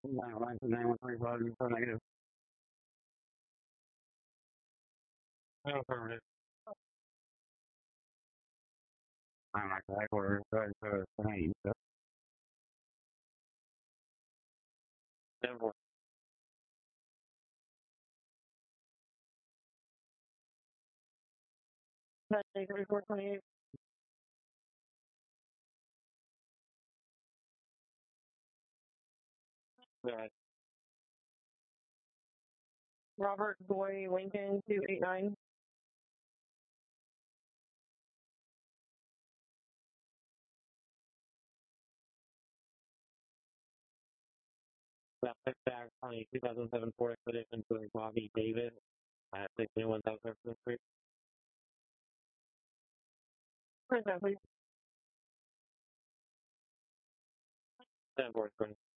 Line to 9135, info negative. Affirmative. I'm like the headquarters, go ahead and put a name. So, 10-4. That's 3428. Right. Robert Boy Lincoln 289. That pick back on a 2007 Ford Expedition to Bobby David at 621 South Jefferson Street. Where's that, please? 10-4.